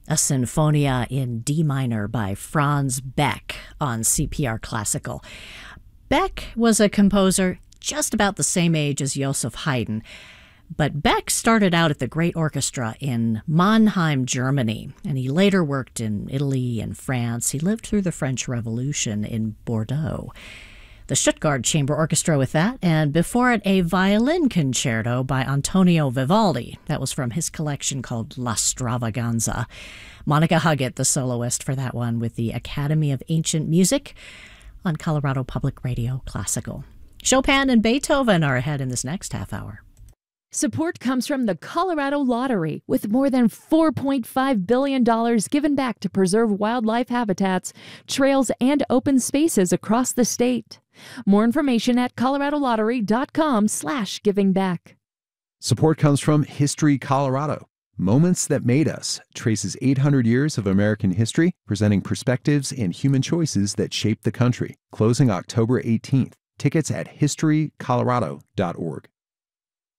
a Sinfonia in D minor by Franz Beck on CPR Classical. Beck was a composer just about the same age as Joseph Haydn, but Beck started out at the Great Orchestra in Mannheim, Germany, and he later worked in Italy and France. He lived through the French Revolution in Bordeaux. The Stuttgart Chamber Orchestra with that, and before it, a violin concerto by Antonio Vivaldi. That was from his collection called La Stravaganza. Monica Huggett, the soloist for that one, with the Academy of Ancient Music on Colorado Public Radio Classical. Chopin and Beethoven are ahead in this next half hour. Support comes from the Colorado Lottery, with more than $4.5 billion given back to preserve wildlife habitats, trails, and open spaces across the state. More information at coloradolottery.com/givingback. Support comes from History Colorado. Moments That Made Us traces 800 years of American history, presenting perspectives and human choices that shaped the country. Closing October 18th. Tickets at historycolorado.org.